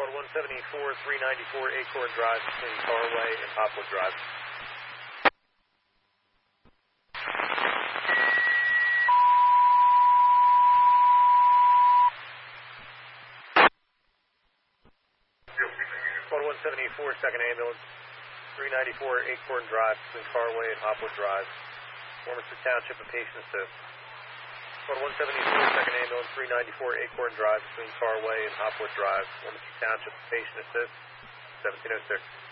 Squad 174, 394 Acorn Drive between Carway and Hopwood Drive. Squad 174, second ambulance, 394 Acorn Drive between Carway and Hopwood Drive. Warminster Township and patient assist. Squad 174, second ambulance, 394 Acorn Drive between Carway and Hopwood Drive. Warminster Township and patient assist, 1706.